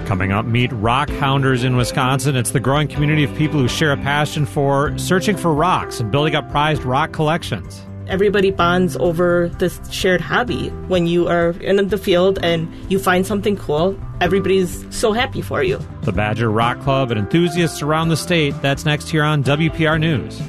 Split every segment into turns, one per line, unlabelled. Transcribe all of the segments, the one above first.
Coming up, meet rock hounders in Wisconsin. It's the growing community of people who share a passion for searching for rocks and building up prized rock collections.
Everybody bonds over this shared hobby. When you are in the field and you find something cool, everybody's so happy for you.
The Badger Rock Club and enthusiasts around the state. That's next here on WPR News.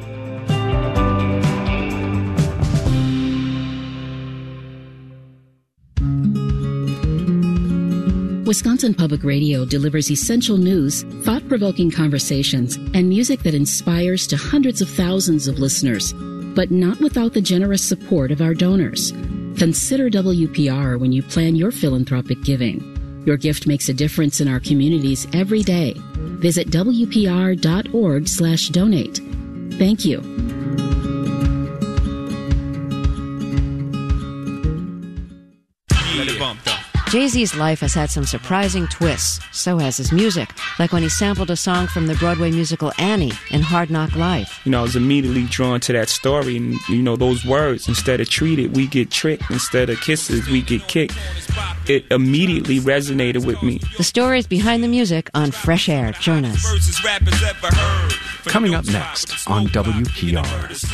Wisconsin Public Radio delivers essential news, thought-provoking conversations, and music that inspires to hundreds of thousands of listeners, but not without the generous support of our donors. Consider WPR when you plan your philanthropic giving. Your gift makes a difference in our communities every day. Visit WPR.org/donate. Thank you.
Let it bump, though.
Jay-Z's life has had some surprising twists. So has his music, like when he sampled a song from the Broadway musical Annie in Hard Knock Life.
I was immediately drawn to that story, and, those words, instead of treated, we get tricked. Instead of kisses, we get kicked. It immediately resonated with me.
The stories behind the music on Fresh Air. Join us.
Coming up next on WPR.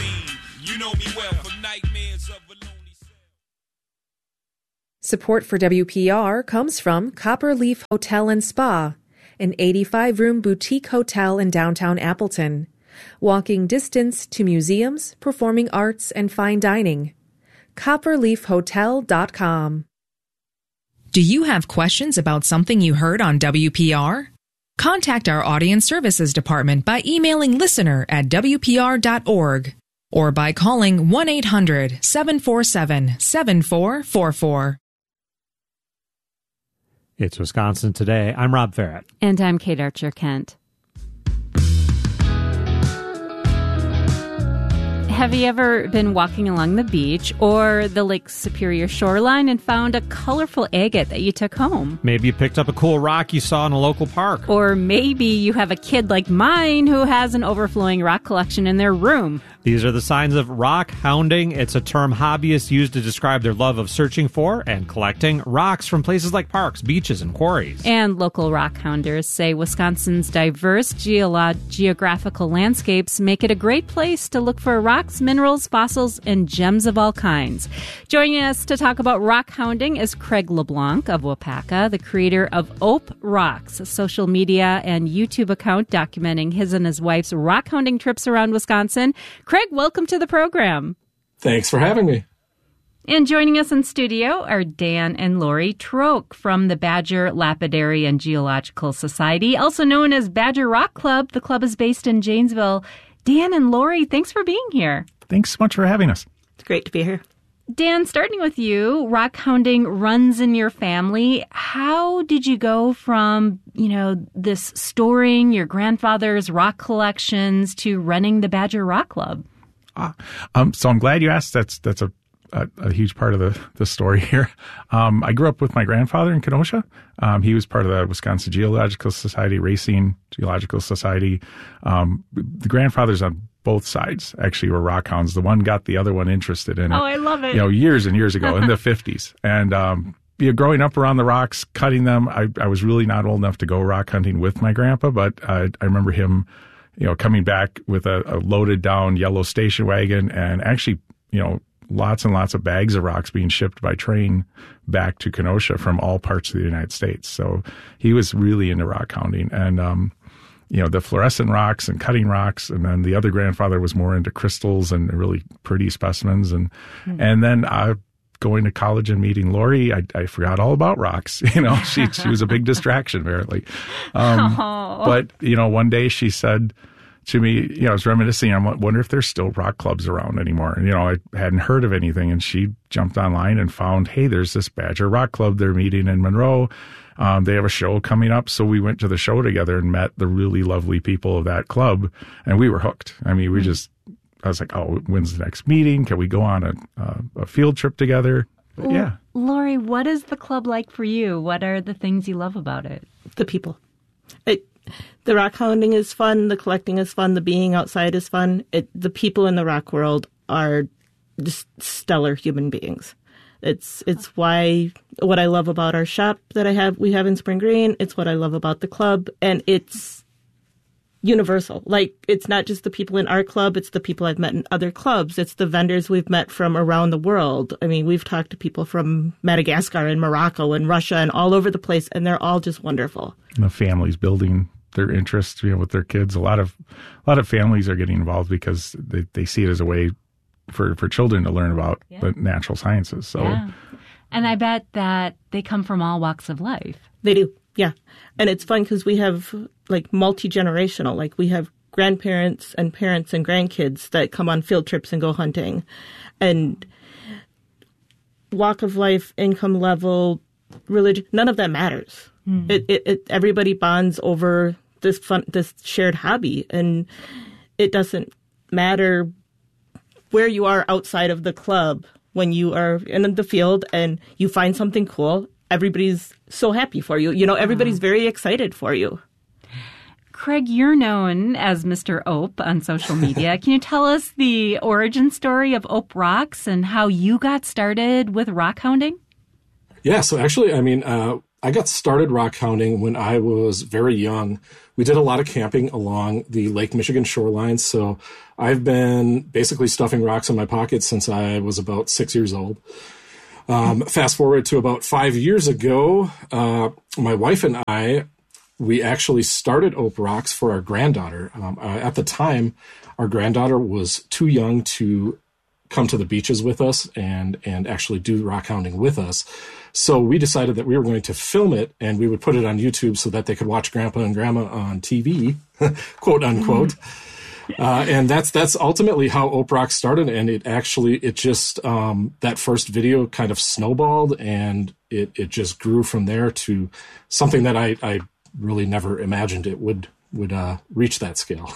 Support for WPR comes from Copper Leaf Hotel and Spa, an 85-room boutique hotel in downtown Appleton. Walking distance to museums, performing arts, and fine dining. CopperleafHotel.com.
Do you have questions about something you heard on WPR? Contact our Audience Services Department by emailing listener@WPR.org or by calling 1-800-747-7444.
It's Wisconsin Today. I'm Rob Farrett.
And I'm Kate Archer-Kent. Have you ever been walking along the beach or the Lake Superior shoreline and found a colorful agate that you took home?
Maybe you picked up a cool rock you saw in a local park.
Or maybe you have a kid like mine who has an overflowing rock collection in their room.
These are the signs of rock hounding. It's a term hobbyists use to describe their love of searching for and collecting rocks from places like parks, beaches, and quarries.
And local rock hounders say Wisconsin's diverse geographical landscapes make it a great place to look for rocks, minerals, fossils, and gems of all kinds. Joining us to talk about rock hounding is Craig LeBlanc of Wapaka, the creator of Ope Rocks, a social media and YouTube account documenting his and his wife's rock hounding trips around Wisconsin. Craig, welcome to the program.
Thanks for having me.
And joining us in studio are Dan and Lori Troke from the Badger Lapidary and Geological Society, also known as Badger Rock Club. The club is based in Janesville. Dan and Lori, thanks for being here.
Thanks so much for having us.
It's great to be here.
Dan, starting with you, rock hounding runs in your family. How did you go from, this storing your grandfather's rock collections to running the Badger Rock Club?
So I'm glad you asked. That's a huge part of the story here. I grew up with my grandfather in Kenosha. He was part of the Wisconsin Geological Society, Racine Geological Society. The grandfathers on both sides actually were rock hounds. The one got the other one interested in it.
Oh, I love it.
Years and years ago in the 50s. And growing up around the rocks, cutting them, I was really not old enough to go rock hunting with my grandpa, but I remember him, coming back with a loaded down yellow station wagon and actually, lots and lots of bags of rocks being shipped by train back to Kenosha from all parts of the United States. So he was really into rock hounding and, the fluorescent rocks and cutting rocks. And then the other grandfather was more into crystals and really pretty specimens. And then going to college and meeting Lori, I forgot all about rocks. She was a big distraction, apparently. But, one day she said to me, I was reminiscing, I wonder if there's still rock clubs around anymore. And, I hadn't heard of anything. And she jumped online and found, hey, there's this Badger Rock Club. They're meeting in Monroe. They have a show coming up. So we went to the show together and met the really lovely people of that club. And we were hooked. I mean, I was like, oh, when's the next meeting? Can we go on a field trip together? But, yeah.
Lori, what is the club like for you? What are the things you love about it?
The people. The rock hounding is fun. The collecting is fun. The being outside is fun. The people in the rock world are just stellar human beings. It's why what I love about our shop that we have in Spring Green. It's what I love about the club, and it's universal. Like, it's not just the people in our club, it's the people I've met in other clubs. It's the vendors we've met from around the world. I mean, we've talked to people from Madagascar and Morocco and Russia and all over the place, and they're all just wonderful.
And the families building their interest, with their kids. A lot of families are getting involved because they see it as a way for children to learn about the natural sciences. So,
and I bet that they come from all walks of life.
They do, yeah. And it's fun because we have like multi-generational. Like, we have grandparents and parents and grandkids that come on field trips and go hunting, and walk of life, income level, religion. None of that matters. Everybody bonds over this shared hobby, and it doesn't matter where you are outside of the club. When you are in the field and you find something cool, everybody's so happy for you. Everybody's very excited for you.
Craig, you're known as Mr. Ope on social media. Can you tell us the origin story of Ope Rocks and how you got started with rock hounding?
Yeah, so actually, I got started rock hounding when I was very young. We did a lot of camping along the Lake Michigan shoreline, so I've been basically stuffing rocks in my pockets since I was about 6 years old. Fast forward to about 5 years ago, my wife and we actually started Ope Rocks for our granddaughter. At the time, our granddaughter was too young to come to the beaches with us and actually do rock hounding with us. So we decided that we were going to film it and we would put it on YouTube so that they could watch Grandpa and Grandma on TV, quote unquote. And that's ultimately how Ope Rocks started. And it just that first video kind of snowballed, and it just grew from there to something that I really never imagined it would reach that scale.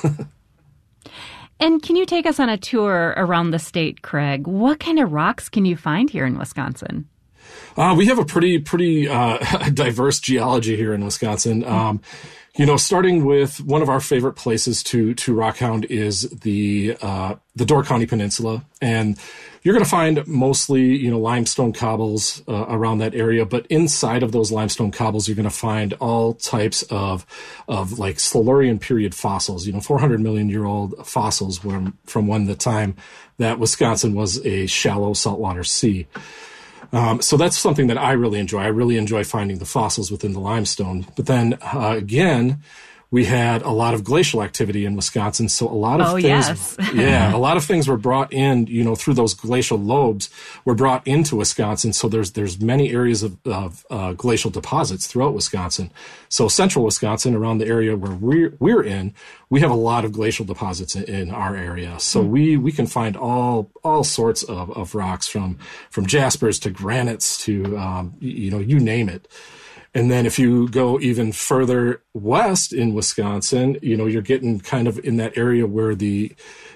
And can you take us on a tour around the state, Craig? What kind of rocks can you find here in Wisconsin?
We have a pretty diverse geology here in Wisconsin. Starting with one of our favorite places to rock hound is the Door County Peninsula, and you're going to find mostly limestone cobbles around that area. But inside of those limestone cobbles, you're going to find all types of like Silurian period fossils. 400 million year old fossils from when the time that Wisconsin was a shallow saltwater sea. So that's something that I really enjoy. I really enjoy finding the fossils within the limestone. But then again, we had a lot of glacial activity in Wisconsin. So a lot of a lot of things were brought in, through those glacial lobes were brought into Wisconsin. So there's many areas of glacial deposits throughout Wisconsin. So central Wisconsin, around the area where we're in, we have a lot of glacial deposits in our area. So we can find all sorts of rocks from jaspers to granites to, you name it. And then if you go even further west in Wisconsin, you're getting kind of in that area where the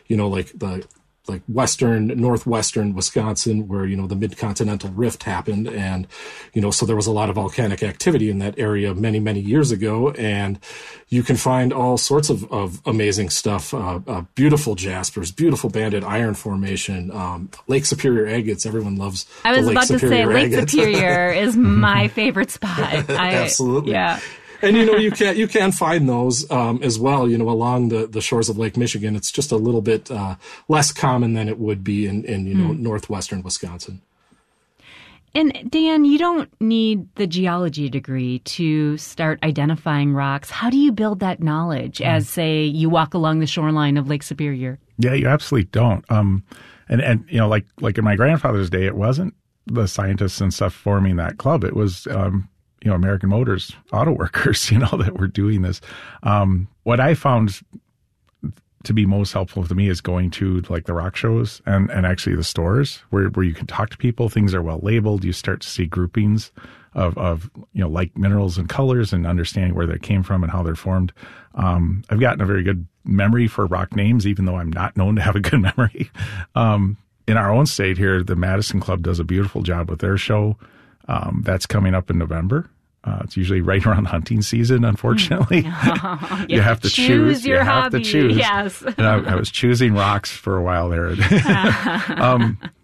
northwestern Wisconsin, where, the mid-continental rift happened. And, so there was a lot of volcanic activity in that area many, many years ago. And you can find all sorts of amazing stuff, beautiful jaspers, beautiful banded iron formation, Lake Superior agates. Everyone loves
I was about to say Lake Superior is my favorite spot.
Absolutely.
Yeah.
And, you can find those as well, along the shores of Lake Michigan. It's just a little bit less common than it would be in northwestern Wisconsin.
And Dan, you don't need the geology degree to start identifying rocks. How do you build that knowledge as, say, you walk along the shoreline of Lake Superior? Yeah,
you absolutely don't. And like in my grandfather's day, it wasn't the scientists and stuff forming that club. It was American Motors auto workers, that were doing this. What I found to be most helpful to me is going to like the rock shows and actually the stores where you can talk to people. Things are well labeled. You start to see groupings of like minerals and colors and understanding where they came from and how they're formed. I've gotten a very good memory for rock names, even though I'm not known to have a good memory. In our own state here, the Madison Club does a beautiful job with their show. That's coming up in November. It's usually right around hunting season, unfortunately. You have to choose
your hobby.
Have to choose.
Yes.
And I was choosing rocks for a while there.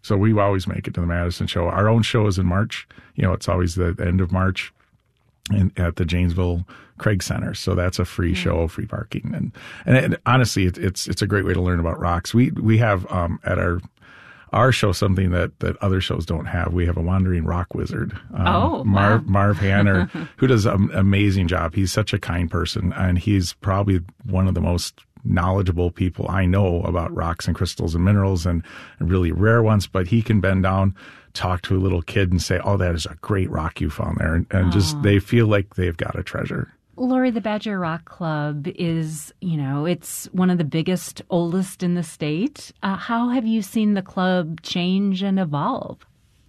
So we always make it to the Madison show. Our own show is in March. It's always the end of March at the Janesville Craig Center. So that's a free show, free parking. And honestly, it's a great way to learn about rocks. We have at our show something that other shows don't have. We have a wandering rock wizard, Marv Hanner, who does an amazing job. He's such a kind person, and he's probably one of the most knowledgeable people I know about rocks and crystals and minerals and really rare ones. But he can bend down, talk to a little kid and say, "Oh, that is a great rock you found there," and just they feel like they've got a treasure.
Lori, the Badger Rock Club is, it's one of the biggest, oldest in the state. How have you seen the club change and evolve?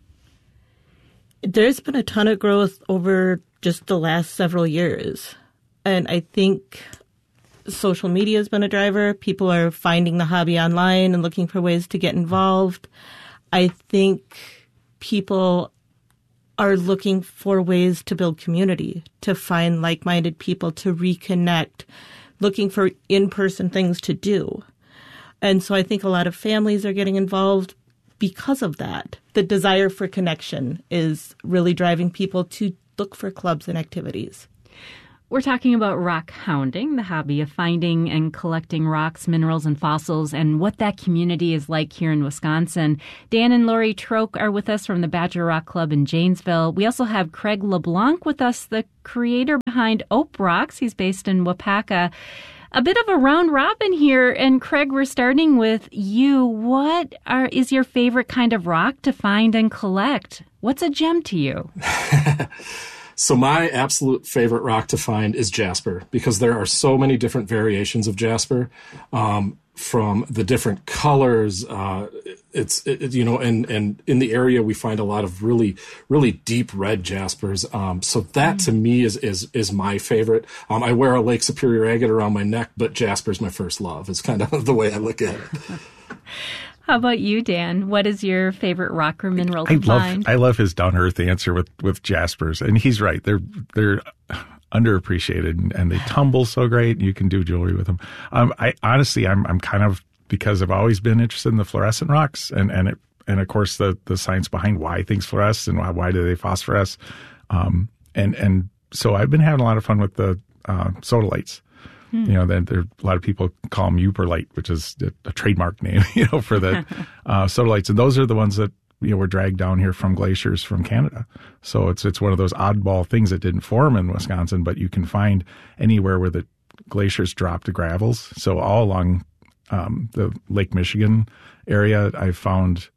There's been a ton of growth over just the last several years. And I think social media has been a driver. People are finding the hobby online and looking for ways to get involved. I think people are looking for ways to build community, to find like-minded people, to reconnect, looking for in-person things to do. And so I think a lot of families are getting involved because of that. The desire for connection is really driving people to look for clubs and activities.
We're talking about rock hounding, the hobby of finding and collecting rocks, minerals, and fossils, and what that community is like here in Wisconsin. Dan and Lori Troke are with us from the Badger Rock Club in Janesville. We also have Craig LeBlanc with us, the creator behind Ope Rocks. He's based in Wapaka. A bit of a round robin here. And Craig, we're starting with you. What is your favorite kind of rock to find and collect? What's a gem to you?
So my absolute favorite rock to find is jasper, because there are so many different variations of jasper, from the different colors. And in the area we find a lot of really, really deep red jaspers. So that to me is my favorite. I wear a Lake Superior agate around my neck, but jasper's my first love. It's kind of the way I look at it.
How about you, Dan? What is your favorite rock or mineral to find?
I love his down-to-earth answer with jaspers. And he's right. They're underappreciated, and they tumble so great. You can do jewelry with them. I'm kind of, because I've always been interested in the fluorescent rocks and of course the science behind why things fluoresce and why do they phosphoresce. And so I've been having a lot of fun with the sodalites. Then there a lot of people call them Uperlite, which is a trademark name, for the sodalites. And those are the ones that were dragged down here from glaciers from Canada. So it's one of those oddball things that didn't form in Wisconsin, but you can find anywhere where the glaciers drop to gravels. So all along the Lake Michigan area, I found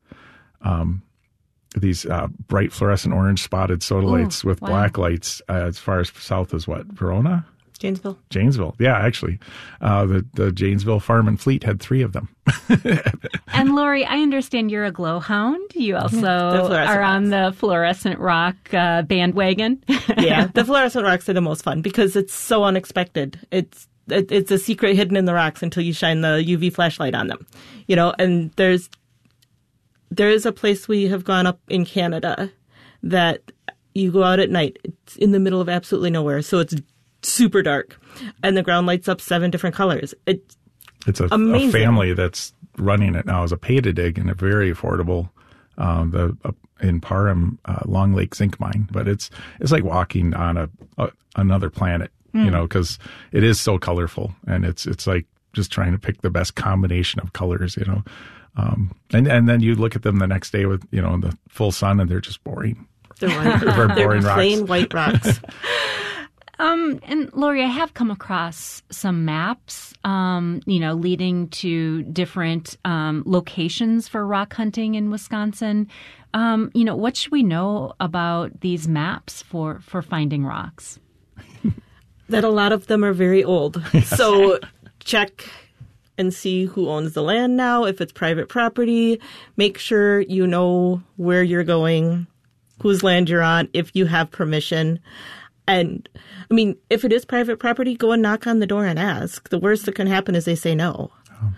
these bright fluorescent orange spotted sodalites with black lights as far as south as what? Verona? Janesville. Yeah, actually. The Janesville Farm and Fleet had 3 of them.
And Lori, I understand you're a glow hound. You also are on the fluorescent rock bandwagon.
Yeah, the fluorescent rocks are the most fun because it's so unexpected. It's a secret hidden in the rocks until you shine the UV flashlight on them. And there is a place we have gone up in Canada that you go out at night. It's in the middle of absolutely nowhere. So it's super dark, and the ground lights up 7 different colors. It's
a family that's running it now as a pay-to-dig and a very affordable in Parham Long Lake zinc mine. But it's like walking on another planet, because it is so colorful, and it's like just trying to pick the best combination of colors, and then you look at them the next day with in the full sun, and they're just boring.
They're
boring rocks.
Plain white rocks.
And Lori, I have come across some maps, leading to different locations for rock hunting in Wisconsin. What should we know about these maps for finding rocks?
That a lot of them are very old. So check and see who owns the land now, if it's private property. Make sure you know where you're going, whose land you're on, if you have permission. And, if it is private property, go and knock on the door and ask. The worst that can happen is they say no,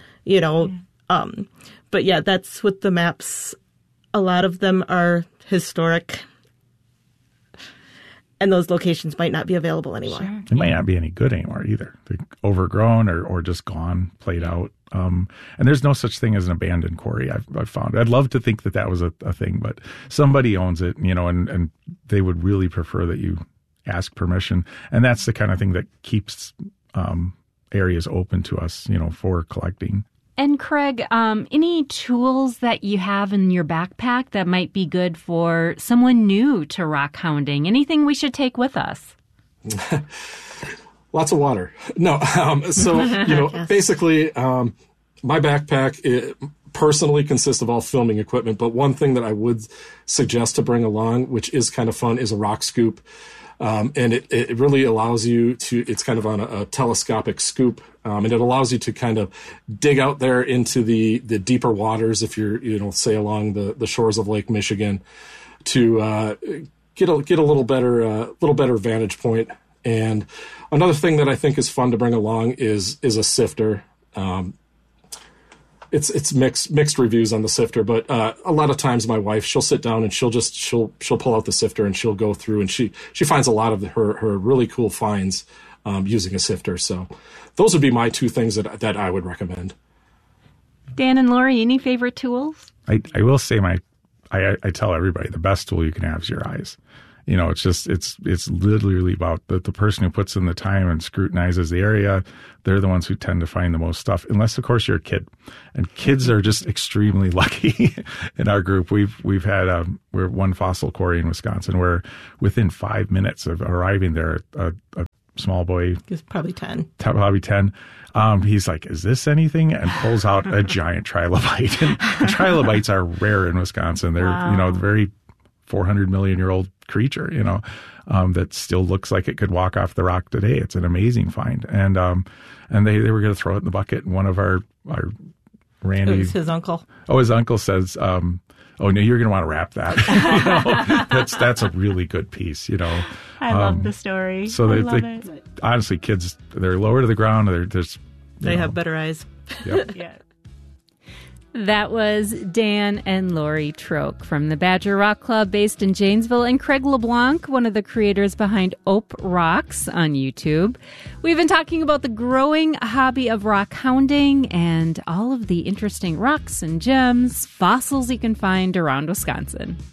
But, yeah, that's with the maps. A lot of them are historic. and those locations might not be available anymore.
Sure.
It might not be any good anymore either. They're overgrown or just gone, played out. And there's no such thing as an abandoned quarry, I've found. I'd love to think that was a thing, but somebody owns it, and they would really prefer that you ask permission. And that's the kind of thing that keeps areas open to us, for collecting.
And Craig, any tools that you have in your backpack that might be good for someone new to rock hounding? Anything we should take with us?
Lots of water. No. Yes. Basically, my backpack personally consists of all filming equipment. But one thing that I would suggest to bring along, which is kind of fun, is a rock scoop. And it really allows you to, it's kind of on a telescopic scoop. And it allows you to kind of dig out there into the deeper waters if you're, say along the shores of Lake Michigan to get a little better vantage point. And another thing that I think is fun to bring along is a sifter. It's mixed reviews on the sifter, but a lot of times my wife, she'll sit down and she'll pull out the sifter and she'll go through and she finds a lot of her really cool finds using a sifter. So those would be my two things that I would recommend.
Dan and Lori, any favorite tools?
I will say I tell everybody the best tool you can have is your eyes. It's literally about the person who puts in the time and scrutinizes the area. They're the ones who tend to find the most stuff, unless of course you're a kid. And kids are just extremely lucky in our group. We've had we're one fossil quarry in Wisconsin where within 5 minutes of arriving there, a small boy,
he's probably 10.
He's like, "Is this anything?" and pulls out a giant trilobite. And trilobites are rare in Wisconsin. They're very 400 million year old creature, that still looks like it could walk off the rock today. It's an amazing find. And they were going to throw it in the bucket. And one of our Randy,
it was his uncle.
Oh, his uncle says, "Oh no, you're going to want to wrap that." That's a really good piece.
I love the story.
So
they
honestly, kids, they're lower to the ground.
They have better eyes.
Yep.
Yeah. That was Dan and Lori Troke from the Badger Rock Club based in Janesville, and Craig LeBlanc, one of the creators behind Ope Rocks on YouTube. We've been talking about the growing hobby of rock hounding and all of the interesting rocks and gems, fossils you can find around Wisconsin.